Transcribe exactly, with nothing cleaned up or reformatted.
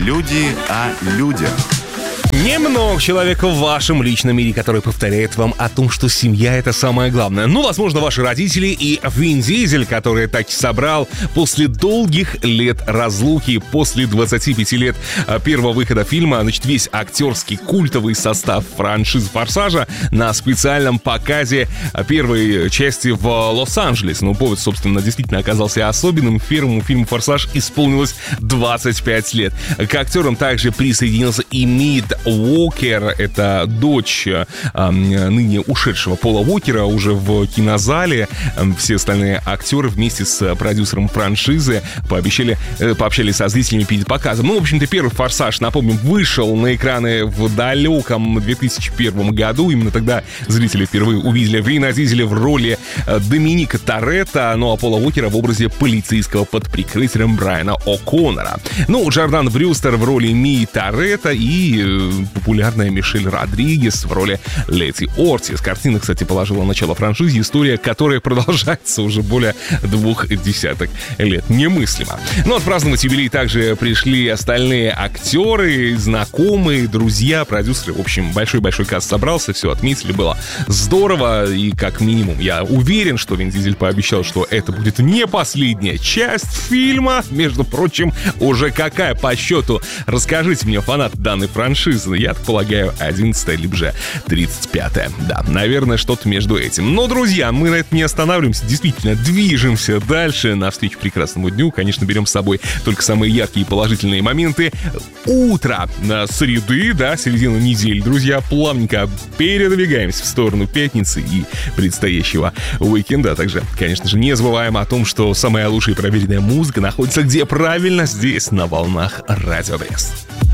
Люди о людях. Немного человека в вашем личном мире, который повторяет вам о том, что семья — это самое главное. Ну, возможно, ваши родители и Вин Дизель, который так и собрал после долгих лет разлуки, после двадцати пяти лет первого выхода фильма, значит, весь актерский культовый состав франшизы «Форсажа» на специальном показе первой части в Лос-Анджелесе. Ну, повод, собственно, действительно оказался особенным. Первому фильму «Форсаж» исполнилось двадцать пять лет. К актерам также присоединился и Мид Уокер, это дочь э, ныне ушедшего Пола Уокера, уже в кинозале. Все остальные актеры вместе с продюсером франшизы пообещали, э, пообщались со зрителями перед показом. Ну, в общем-то, первый «Форсаж», напомним, вышел на экраны в далеком две тысячи первом году. Именно тогда зрители впервые увидели Вина Дизеля в роли Доминика Торетто, ну а Пола Уокера в образе полицейского под прикрытием Брайана О'Коннора. Ну, Джордан Брюстер в роли Мии Торетто и популярная Мишель Родригес в роли Лети Ортис. Картина, кстати, положила начало франшизе, история, которая продолжается уже более двух десяток лет. Немыслимо. Но отпраздновать юбилей также пришли остальные актеры, знакомые, друзья, продюсеры. В общем, большой-большой каст собрался, все отметили, было здорово. И как минимум я уверен, что Вин Дизель пообещал, что это будет не последняя часть фильма. Между прочим, уже какая по счету? Расскажите мне, фанат данной франшизы. Я так полагаю, одиннадцатая, либо же тридцать пятая. Да, наверное, что-то между этим. Но, друзья, мы на этом не останавливаемся. Действительно, движемся дальше навстречу прекрасному дню. Конечно, берем с собой только самые яркие и положительные моменты. Утро на среды, да, середина недели, друзья, плавненько передвигаемся в сторону пятницы и предстоящего уикенда. Также, конечно же, не забываем о том, что самая лучшая и проверенная музыка находится где правильно? Здесь, на волнах Радио Брест.